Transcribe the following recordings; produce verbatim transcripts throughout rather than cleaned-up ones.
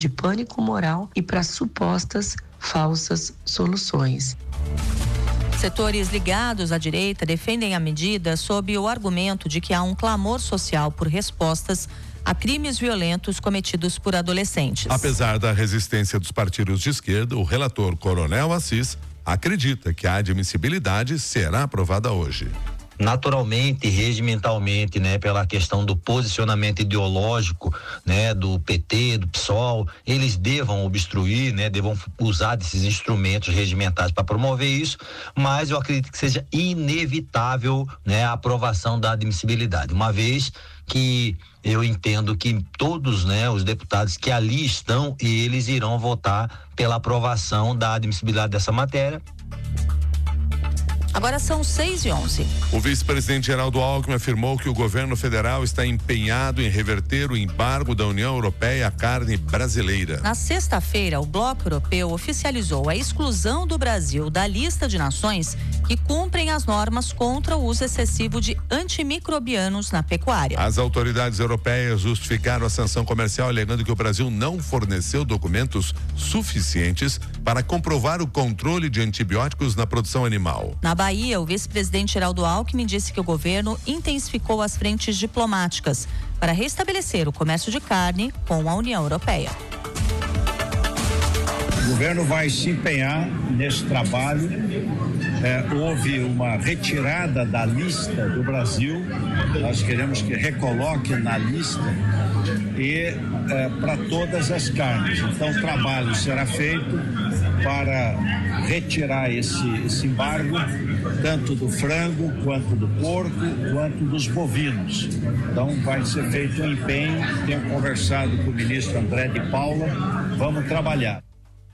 de pânico moral e para supostas falsas soluções. Setores ligados à direita defendem a medida sob o argumento de que há um clamor social por respostas a crimes violentos cometidos por adolescentes. Apesar da resistência dos partidos de esquerda, o relator Coronel Assis acredita que a admissibilidade será aprovada hoje. Naturalmente, regimentalmente, né, pela questão do posicionamento ideológico, né, do P T, do P SOL, eles devam obstruir, né, devam usar desses instrumentos regimentais para promover isso, mas eu acredito que seja inevitável, né, a aprovação da admissibilidade, uma vez que eu entendo que todos, né, os deputados que ali estão, eles irão votar pela aprovação da admissibilidade dessa matéria. Agora são seis e onze. O vice-presidente Geraldo Alckmin afirmou que o governo federal está empenhado em reverter o embargo da União Europeia à carne brasileira. Na sexta-feira, o Bloco Europeu oficializou a exclusão do Brasil da lista de nações que cumprem as normas contra o uso excessivo de antimicrobianos na pecuária. As autoridades europeias justificaram a sanção comercial alegando que o Brasil não forneceu documentos suficientes para comprovar o controle de antibióticos na produção animal. Na Bahia, o vice-presidente Geraldo Alckmin disse que o governo intensificou as frentes diplomáticas para restabelecer o comércio de carne com a União Europeia. O governo vai se empenhar nesse trabalho. É, houve uma retirada da lista do Brasil. Nós queremos que recoloque na lista e é, para todas as carnes. Então, o trabalho será feito para retirar esse, esse embargo, tanto do frango, quanto do porco, quanto dos bovinos. Então, vai ser feito um empenho. Tenho conversado com o ministro André de Paula. Vamos trabalhar.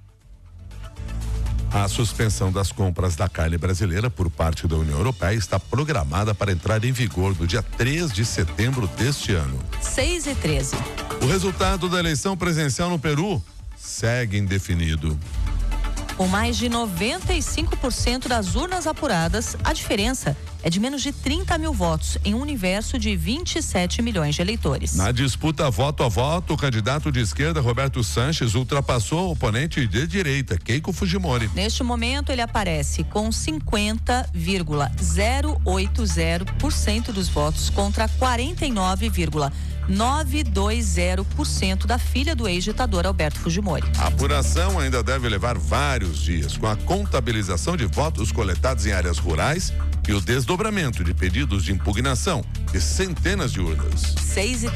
A suspensão das compras da carne brasileira por parte da União Europeia está programada para entrar em vigor no dia três de setembro deste ano. seis e treze. O resultado da eleição presidencial no Peru segue indefinido. Com mais de noventa e cinco por cento das urnas apuradas, a diferença é de menos de trinta mil votos em um universo de vinte e sete milhões de eleitores. Na disputa voto a voto, o candidato de esquerda, Roberto Sanches, ultrapassou o oponente de direita, Keiko Fujimori. Neste momento, ele aparece com cinquenta vírgula zero oito zero por cento dos votos contra quarenta e nove vírgula novecentos e vinte por cento da filha do ex-ditador Alberto Fujimori. A apuração ainda deve levar vários dias, com a contabilização de votos coletados em áreas rurais e o desdobramento de pedidos de impugnação de centenas de urnas. seis e